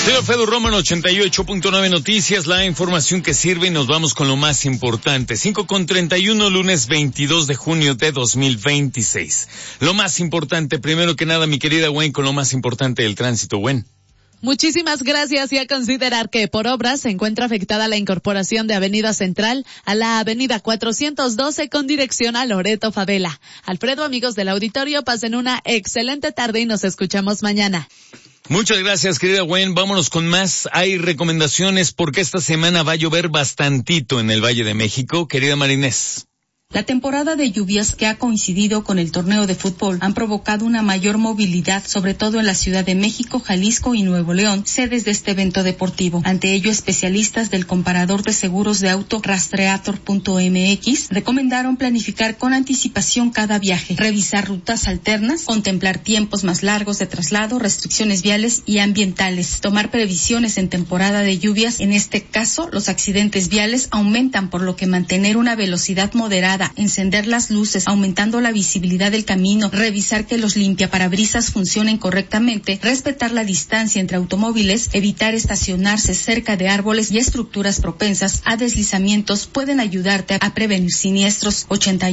Soy Alfredo Romo en 88.9 Noticias, la información que sirve, y nos vamos con lo más importante. 5:31, lunes 22 de junio de 2026. Lo más importante, primero que nada, mi querida Gwen, con lo más importante del tránsito, Gwen. Muchísimas gracias, y a considerar que por obras se encuentra afectada la incorporación de Avenida Central a la Avenida 412 con dirección a Loreto Favela. Alfredo, amigos del auditorio, pasen una excelente tarde y nos escuchamos mañana. Muchas gracias, querida Gwen. Vámonos con más. Hay recomendaciones porque esta semana va a llover bastantito en el Valle de México. Querida Marinés. La temporada de lluvias que ha coincidido con el torneo de fútbol han provocado una mayor movilidad, sobre todo en la Ciudad de México, Jalisco y Nuevo León, sedes de este evento deportivo. Ante ello, especialistas del comparador de seguros de auto Rastreator.mx recomendaron planificar con anticipación cada viaje, revisar rutas alternas, contemplar tiempos más largos de traslado, restricciones viales y ambientales, tomar previsiones en temporada de lluvias. En este caso, los accidentes viales aumentan, por lo que mantener una velocidad moderada, encender las luces, aumentando la visibilidad del camino, revisar que los limpiaparabrisas funcionen correctamente, respetar la distancia entre automóviles, evitar estacionarse cerca de árboles y estructuras propensas a deslizamientos pueden ayudarte a prevenir siniestros.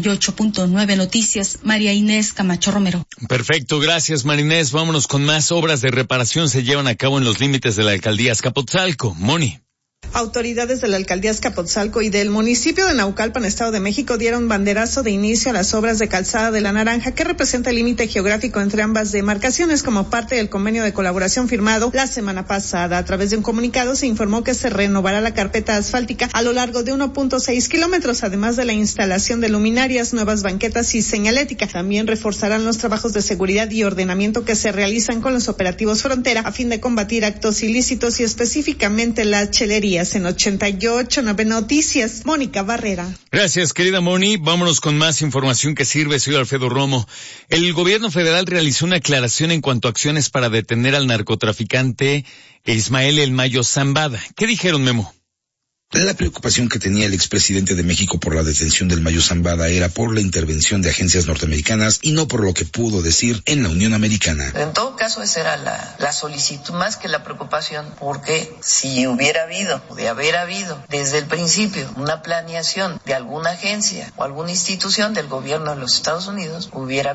88.9 Noticias, María Inés Camacho Romero. Perfecto, gracias Marinés. Vámonos con más. Obras de reparación se llevan a cabo en los límites de la alcaldía Azcapotzalco. Moni. Autoridades de la alcaldía Azcapotzalco y del municipio de Naucalpan, Estado de México, dieron banderazo de inicio a las obras de calzada de la Naranja, que representa el límite geográfico entre ambas demarcaciones, como parte del convenio de colaboración firmado la semana pasada. A través de un comunicado se informó que se renovará la carpeta asfáltica a lo largo de 1.6 kilómetros, además de la instalación de luminarias, nuevas banquetas y señalética. También reforzarán los trabajos de seguridad y ordenamiento que se realizan con los operativos frontera a fin de combatir actos ilícitos y específicamente la chelería. En 88.9 Noticias, Mónica Barrera. Gracias, querida Moni. Vámonos con más información que sirve. Soy Alfredo Romo. El gobierno federal realizó una aclaración en cuanto a acciones para detener al narcotraficante Ismael El Mayo Zambada. ¿Qué dijeron, Memo? La preocupación que tenía el expresidente de México por la detención del Mayo Zambada era por la intervención de agencias norteamericanas y no por lo que pudo decir en la Unión Americana. En todo caso, esa era la solicitud más que la preocupación, porque si hubiera habido, de haber habido desde el principio una planeación de alguna agencia o alguna institución del gobierno de los Estados Unidos, hubiese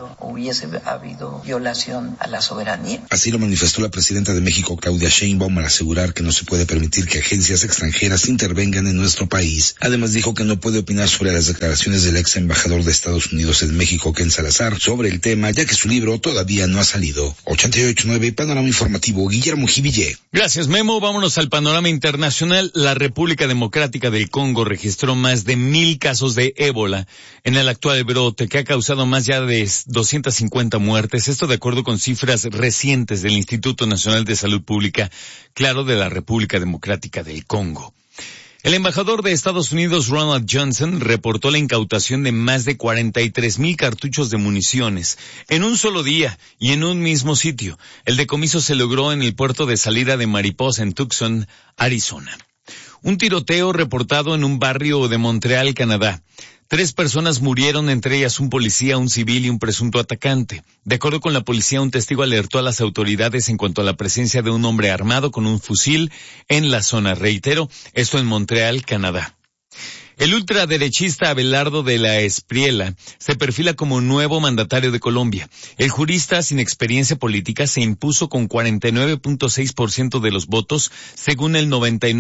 habido violación a la soberanía. Así lo manifestó la presidenta de México, Claudia Sheinbaum, al asegurar que no se puede permitir que agencias extranjeras intervengan en nuestro país. Además dijo que no puede opinar sobre las declaraciones del ex embajador de Estados Unidos en México, Ken Salazar, sobre el tema, ya que su libro todavía no ha salido. 88.9 Panorama Informativo, Guillermo Jiville. Gracias, Memo. Vámonos al panorama internacional. La República Democrática del Congo registró más de 1,000 casos de ébola en el actual brote, que ha causado más ya de 250 muertes. Esto de acuerdo con cifras recientes del Instituto Nacional de Salud Pública, claro, de la República Democrática del Congo. El embajador de Estados Unidos, Ronald Johnson, reportó la incautación de más de 43,000 cartuchos de municiones en un solo día y en un mismo sitio. El decomiso se logró en el puerto de salida de Mariposa, en Tucson, Arizona. Un tiroteo reportado en un barrio de Montreal, Canadá. 3 personas murieron, entre ellas un policía, un civil y un presunto atacante. De acuerdo con la policía, un testigo alertó a las autoridades en cuanto a la presencia de un hombre armado con un fusil en la zona. Reitero, esto en Montreal, Canadá. El ultraderechista Abelardo de la Espriella se perfila como nuevo mandatario de Colombia. El jurista sin experiencia política se impuso con 49.6% de los votos, según el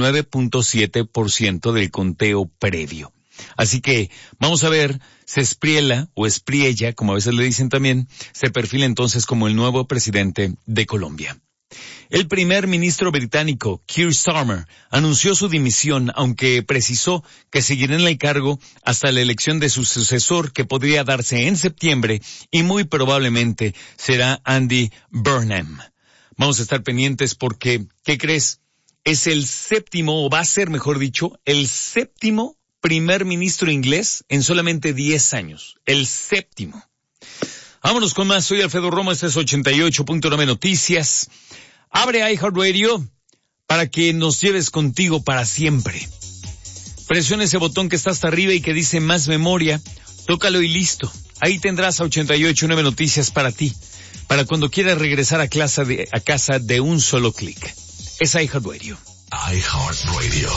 99.7% del conteo previo. Así que vamos a ver, se Espriella o Espriella, como a veces le dicen también, se perfila entonces como el nuevo presidente de Colombia. El primer ministro británico, Keir Starmer, anunció su dimisión, aunque precisó que seguirá en el cargo hasta la elección de su sucesor, que podría darse en septiembre, y muy probablemente será Andy Burnham. Vamos a estar pendientes porque, ¿qué crees? Es el séptimo, o va a ser, mejor dicho, el séptimo primer ministro inglés en solamente 10 años. El séptimo. Vámonos con más. Soy Alfredo Romo. Este es 88.9 Noticias. Abre iHeartRadio para que nos lleves contigo para siempre. Presiona ese botón que está hasta arriba y que dice más memoria. Tócalo y listo. Ahí tendrás a 88.9 Noticias para ti. Para cuando quieras regresar a casa de un solo clic. es iHeartRadio. iHeartRadio.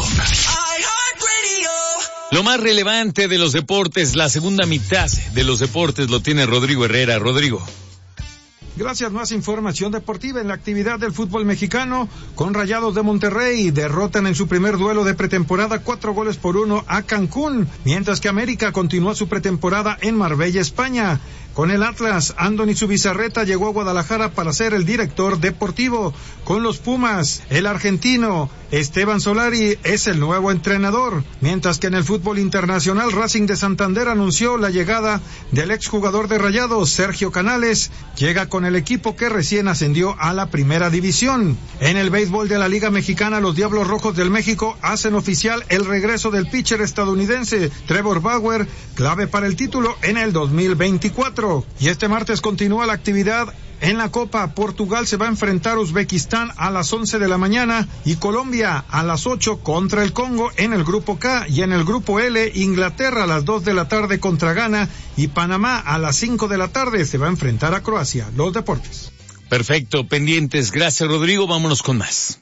Lo más relevante de los deportes, la segunda mitad de los deportes lo tiene Rodrigo Herrera. Rodrigo. Gracias, más información deportiva en la actividad del fútbol mexicano. Con Rayados de Monterrey derrotan en su primer duelo de pretemporada 4-1 a Cancún, mientras que América continúa su pretemporada en Marbella, España. Con el Atlas, Andoni Zubizarreta llegó a Guadalajara para ser el director deportivo. Con los Pumas, el argentino Esteban Solari es el nuevo entrenador. Mientras que en el fútbol internacional, Racing de Santander anunció la llegada del exjugador de Rayados, Sergio Canales. Llega con el equipo que recién ascendió a la primera división. En el béisbol de la Liga Mexicana, los Diablos Rojos del México hacen oficial el regreso del pitcher estadounidense Trevor Bauer, clave para el título en el 2024. Y este martes continúa la actividad en la Copa. Portugal se va a enfrentar a Uzbekistán a las 11 de la mañana y Colombia a las 8 contra el Congo en el grupo K, y en el grupo L, Inglaterra a las 2 de la tarde contra Ghana y Panamá a las 5 de la tarde se va a enfrentar a Croacia. Los deportes. Perfecto, pendientes. Gracias, Rodrigo. Vámonos con más.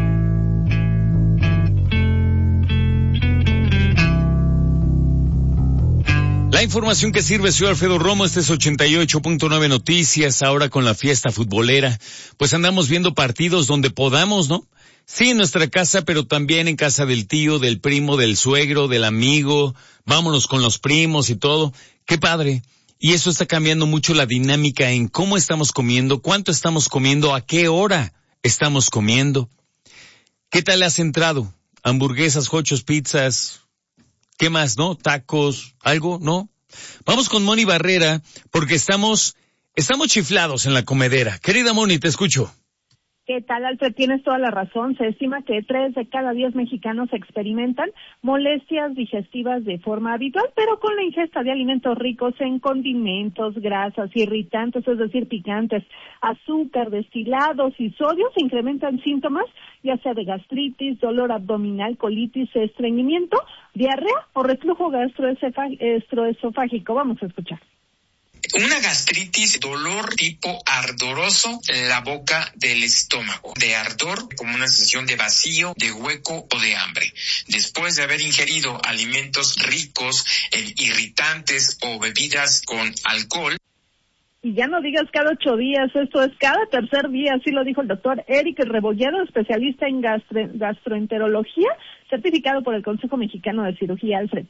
La información que sirve, señor Alfredo Romo. Este es 88.9 Noticias. Ahora con la fiesta futbolera, pues andamos viendo partidos donde podamos, ¿no? Sí, en nuestra casa, pero también en casa del tío, del primo, del suegro, del amigo. Vámonos con los primos y todo. ¡Qué padre! Y eso está cambiando mucho la dinámica en cómo estamos comiendo, cuánto estamos comiendo, a qué hora estamos comiendo. ¿Qué tal le has entrado? Hamburguesas, hochos, pizzas... ¿Qué más, no? ¿Tacos? ¿Algo? ¿No? Vamos con Moni Barrera, porque estamos chiflados en la comedera. Querida Moni, te escucho. ¿Qué tal, Alfred? Tienes toda la razón. Se estima que 3 de cada 10 mexicanos experimentan molestias digestivas de forma habitual, pero con la ingesta de alimentos ricos en condimentos, grasas, irritantes, es decir, picantes, azúcar, destilados y sodio, se incrementan síntomas, ya sea de gastritis, dolor abdominal, colitis, estreñimiento, diarrea o reflujo gastroesofágico. Vamos a escuchar. Una gastritis, dolor tipo ardoroso en la boca del estómago, de ardor como una sensación de vacío, de hueco o de hambre. Después de haber ingerido alimentos ricos en irritantes o bebidas con alcohol. Y ya no digas cada 8 días, esto es cada tercer día, así lo dijo el doctor Eric Rebolledo, especialista en gastroenterología, certificado por el Consejo Mexicano de Cirugía, Alfred.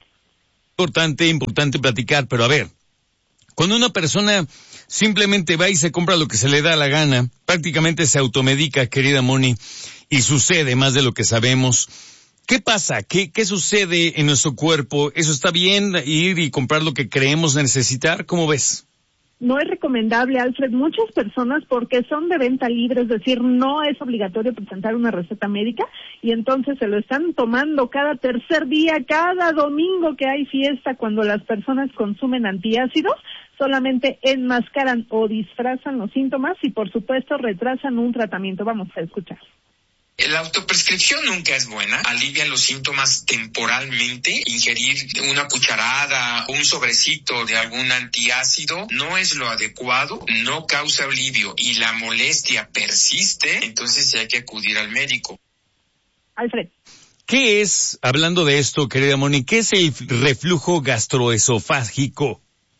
Importante platicar, pero a ver. Cuando una persona simplemente va y se compra lo que se le da la gana, prácticamente se automedica, querida Moni, y sucede más de lo que sabemos. ¿Qué pasa? ¿Qué sucede en nuestro cuerpo? ¿Eso está bien, ir y comprar lo que creemos necesitar? ¿Cómo ves? No es recomendable, Alfred. Muchas personas, porque son de venta libre, es decir, no es obligatorio presentar una receta médica, y entonces se lo están tomando cada tercer día, cada domingo que hay fiesta, cuando las personas consumen antiácidos, solamente enmascaran o disfrazan los síntomas y, por supuesto, retrasan un tratamiento. Vamos a escuchar. La autoprescripción nunca es buena, alivia los síntomas temporalmente. Ingerir una cucharada, un sobrecito de algún antiácido no es lo adecuado, no causa alivio y la molestia persiste, entonces hay que acudir al médico. Alfred. ¿Qué es, hablando de esto, querida Moni, qué es el reflujo gastroesofágico?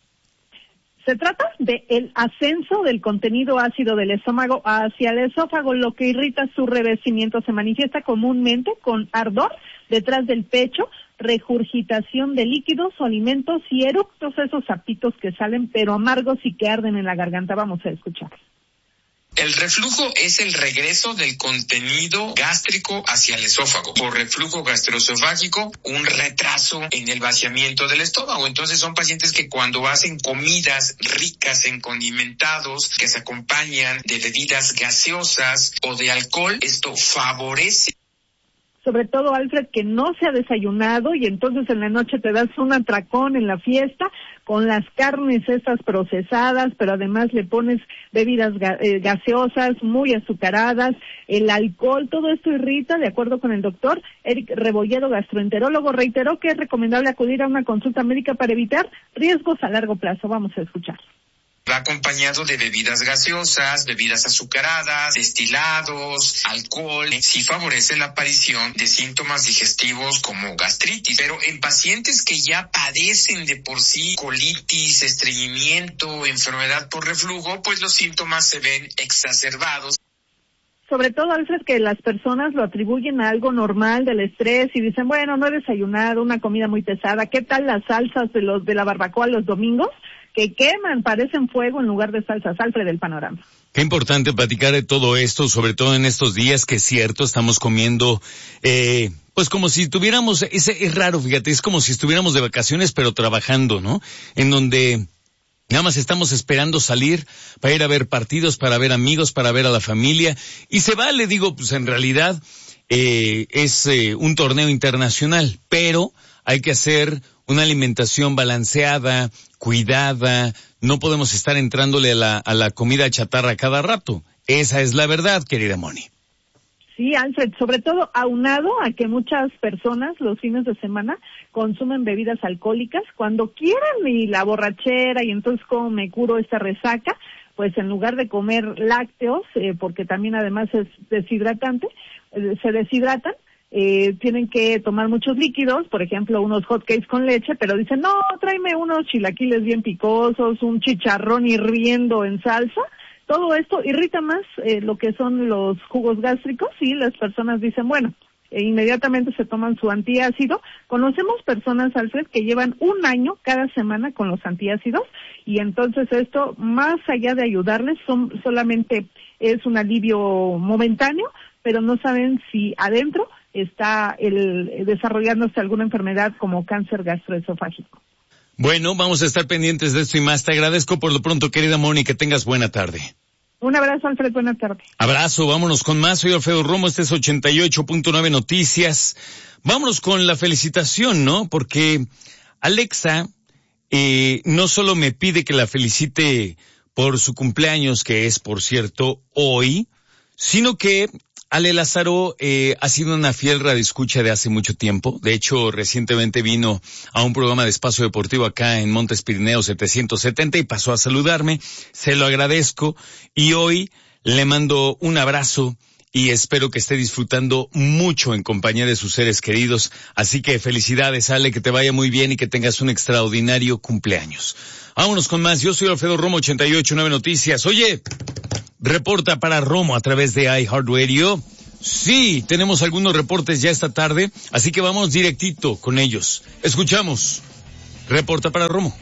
Se trata de el ascenso del contenido ácido del estómago hacia el esófago, lo que irrita su revestimiento. Se manifiesta comúnmente con ardor detrás del pecho, regurgitación de líquidos o alimentos y eructos, esos sapitos que salen pero amargos y que arden en la garganta. Vamos a escuchar. El reflujo es el regreso del contenido gástrico hacia el esófago. Por reflujo gastroesofágico, un retraso en el vaciamiento del estómago. Entonces son pacientes que cuando hacen comidas ricas en condimentados, que se acompañan de bebidas gaseosas o de alcohol, esto favorece. Sobre todo, Alfred, que no se ha desayunado y entonces en la noche te das un atracón en la fiesta con las carnes estas procesadas, pero además le pones bebidas gaseosas, muy azucaradas, el alcohol, todo esto irrita. De acuerdo con el doctor Eric Rebolledo, gastroenterólogo, reiteró que es recomendable acudir a una consulta médica para evitar riesgos a largo plazo. Vamos a escuchar. Va acompañado de bebidas gaseosas, bebidas azucaradas, destilados, alcohol. Sí favorece la aparición de síntomas digestivos como gastritis, pero en pacientes que ya padecen de por sí colitis, estreñimiento, enfermedad por reflujo, pues los síntomas se ven exacerbados. Sobre todo, Alfred, que las personas lo atribuyen a algo normal del estrés y dicen, bueno, no he desayunado, una comida muy pesada. ¿Qué tal las salsas de la barbacoa los domingos? Que queman, parecen fuego en lugar de salsas. Alfred, del panorama. Qué importante platicar de todo esto, sobre todo en estos días que es cierto, estamos comiendo, pues como si tuviéramos, es raro, fíjate, es como si estuviéramos de vacaciones pero trabajando, ¿no? En donde nada más estamos esperando salir para ir a ver partidos, para ver amigos, para ver a la familia, y se vale, digo, pues en realidad es un torneo internacional, pero hay que hacer una alimentación balanceada, cuidada, no podemos estar entrándole a la comida chatarra cada rato. Esa es la verdad, querida Moni. Sí, Alfred, sobre todo aunado a que muchas personas los fines de semana consumen bebidas alcohólicas cuando quieren y la borrachera y entonces cómo me curo esta resaca, pues en lugar de comer lácteos, porque también además es deshidratante, se deshidratan, tienen que tomar muchos líquidos, por ejemplo, unos hot cakes con leche, pero dicen, no, tráeme unos chilaquiles bien picosos, un chicharrón hirviendo en salsa. Todo esto irrita más lo que son los jugos gástricos y las personas dicen, bueno, inmediatamente se toman su antiácido. Conocemos personas, Alfred, que llevan un año cada semana con los antiácidos y entonces esto, más allá de ayudarles, solamente es un alivio momentáneo, pero no saben si adentro está desarrollándose alguna enfermedad como cáncer gastroesofágico. Bueno, vamos a estar pendientes de esto y más. Te agradezco por lo pronto, querida Moni, que tengas buena tarde. Un abrazo, Alfred, buena tarde. Abrazo, vámonos con más. Soy Alfredo Romo, este es 88.9 Noticias. Vámonos con la felicitación, ¿no? Porque Alexa no solo me pide que la felicite por su cumpleaños, que es, por cierto, hoy, sino que Ale Lázaro ha sido una fiel radioescucha de hace mucho tiempo. De hecho, recientemente vino a un programa de Espacio Deportivo acá en Montes Pirineos 770 y pasó a saludarme. Se lo agradezco y hoy le mando un abrazo y espero que esté disfrutando mucho en compañía de sus seres queridos. Así que felicidades, Ale, que te vaya muy bien y que tengas un extraordinario cumpleaños. Vámonos con más. Yo soy Alfredo Romo, 88.9 Noticias. Oye, reporta para Romo a través de iHeartRadio. Sí, tenemos algunos reportes ya esta tarde, así que vamos directito con ellos. Escuchamos. Reporta para Romo.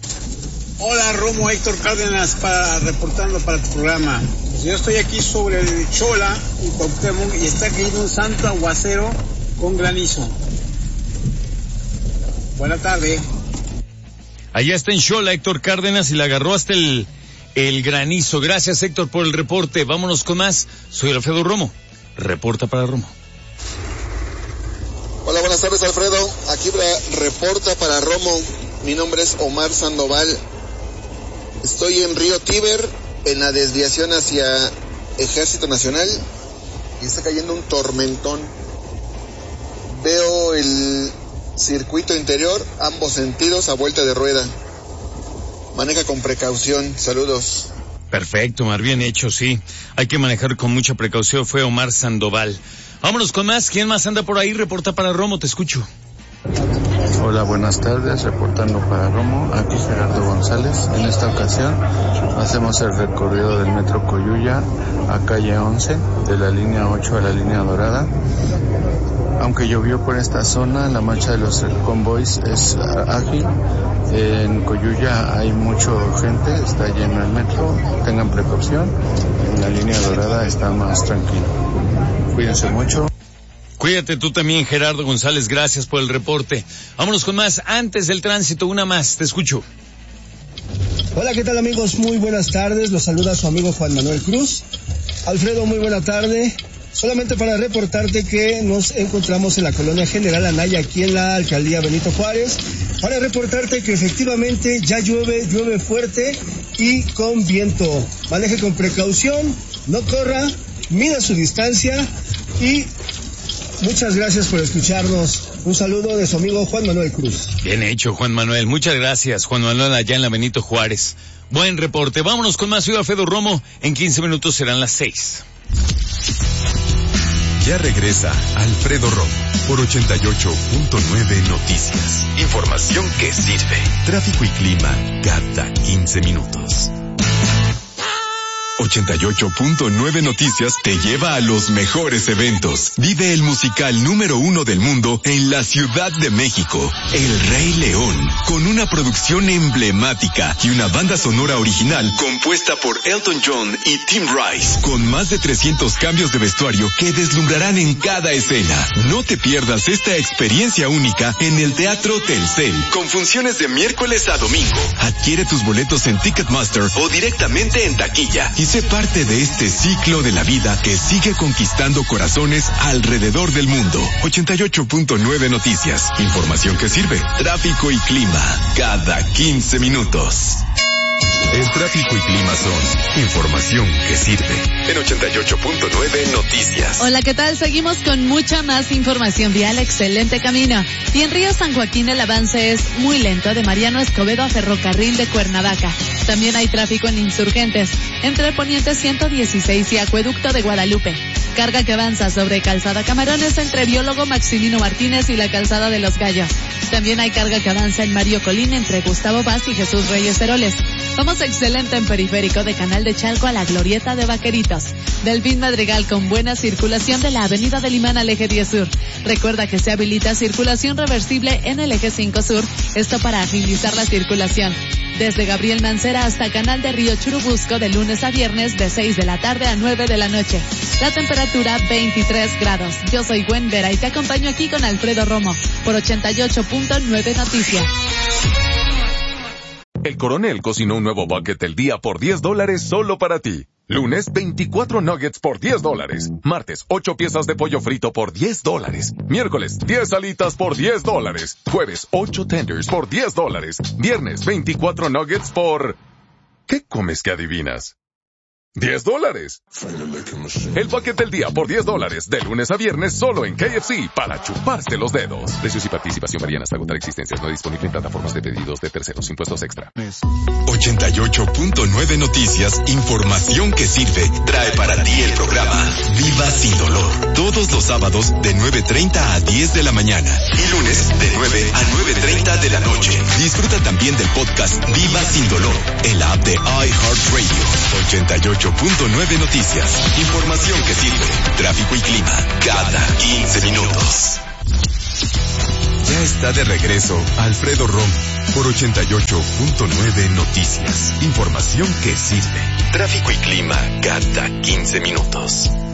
Hola Romo, Héctor Cárdenas reportando para tu programa. Pues yo estoy aquí sobre el Xola y Cuauhtémoc y está cayendo un santo aguacero con granizo. Buena tarde. Allá está en Xola Héctor Cárdenas y la agarró hasta el granizo. Gracias, Héctor, por el reporte. Vámonos con más. Soy Alfredo Romo. Reporta para Romo. Hola, buenas tardes, Alfredo. Aquí reporta para Romo. Mi nombre es Omar Sandoval. Estoy en Río Tíber, en la desviación hacia Ejército Nacional, y está cayendo un tormentón. Veo el circuito interior, ambos sentidos, a vuelta de rueda. Maneja con precaución. Saludos. Perfecto, Omar, bien hecho, sí. Hay que manejar con mucha precaución. Fue Omar Sandoval. Vámonos con más. ¿Quién más anda por ahí? Reporta para Romo, te escucho. Hola, buenas tardes. Reportando para Romo, aquí Gerardo González. En esta ocasión hacemos el recorrido del Metro Coyuya a calle 11, de la línea 8 a la línea dorada. Aunque llovió por esta zona, la marcha de los convoys es ágil. En Coyuya hay mucha gente, está lleno el metro, tengan precaución. En la línea dorada está más tranquilo. Cuídense mucho. Cuídate tú también, Gerardo González, gracias por el reporte. Vámonos con más. Antes del tránsito, una más, te escucho. Hola, ¿qué tal, amigos? Muy buenas tardes, los saluda su amigo Juan Manuel Cruz. Alfredo, muy buena tarde. Solamente para reportarte que nos encontramos en la Colonia General Anaya, aquí en la Alcaldía Benito Juárez, para reportarte que efectivamente ya llueve fuerte y con viento. Maneje con precaución, no corra, mida su distancia y muchas gracias por escucharnos. Un saludo de su amigo Juan Manuel Cruz. Bien hecho, Juan Manuel. Muchas gracias, Juan Manuel, allá en la Benito Juárez. Buen reporte. Vámonos con más. Soy Alfredo Romo. En 15 minutos serán las 6. Ya regresa Alfredo Romo por 88.9 Noticias. Información que sirve. Tráfico y clima cada 15 minutos. 88.9 Noticias te lleva a los mejores eventos. Vive el musical número 1 del mundo en la Ciudad de México, El Rey León, con una producción emblemática y una banda sonora original compuesta por Elton John y Tim Rice, con más de 300 cambios de vestuario que deslumbrarán en cada escena. No te pierdas esta experiencia única en el Teatro Telcel, con funciones de miércoles a domingo. Adquiere tus boletos en Ticketmaster o directamente en taquilla y sé parte de este ciclo de la vida que sigue conquistando corazones alrededor del mundo. 88.9 Noticias. Información que sirve. Tráfico y clima cada 15 minutos. El tráfico y clima son información que sirve. En 88.9 Noticias. Hola, ¿qué tal? Seguimos con mucha más información vial. Excelente camino. Y en Río San Joaquín el avance es muy lento de Mariano Escobedo a Ferrocarril de Cuernavaca. También hay tráfico en Insurgentes, entre Poniente 116 y Acueducto de Guadalupe. Carga que avanza sobre Calzada Camarones entre Biólogo Maximino Martínez y la Calzada de los Gallos. También hay carga que avanza en Mario Colín entre Gustavo Vaz y Jesús Reyes Heroles. Vamos excelente en Periférico de Canal de Chalco a la Glorieta de Vaqueritos. Delfín Madrigal con buena circulación de la Avenida del Imán al Eje 10 Sur. Recuerda que se habilita circulación reversible en el Eje 5 Sur, esto para agilizar la circulación. Desde Gabriel Mancera hasta Canal de Río Churubusco de lunes a viernes de 6 de la tarde a 9 de la noche. La temperatura 23 grados. Yo soy Gwen Vera y te acompaño aquí con Alfredo Romo por 88.9 Noticias. El Coronel cocinó un nuevo bucket del día por $10 solo para ti. Lunes, 24 nuggets por $10. Martes, 8 piezas de pollo frito por $10. Miércoles, 10 alitas por $10. Jueves, 8 tenders por $10. Viernes, 24 nuggets por... ¿Qué comes que adivinas? $10. El bucket del día por $10, de lunes a viernes solo en KFC, para chuparse los dedos. Precios y participación varían hasta agotar existencias. No disponible en plataformas de pedidos de terceros. Impuestos extra. 88.9 Noticias, información que sirve, trae para ti el programa Viva Sin Dolor. Todos los sábados de 9:30 a 10 de la mañana y lunes de 9 a 9:30 de la noche. Disfruta también del podcast Viva Sin Dolor en la app de iHeartRadio. 88.9 Noticias. Información que sirve. Tráfico y clima cada 15 minutos. Ya está de regreso Alfredo Romo por 88.9 Noticias. Información que sirve. Tráfico y clima cada 15 minutos.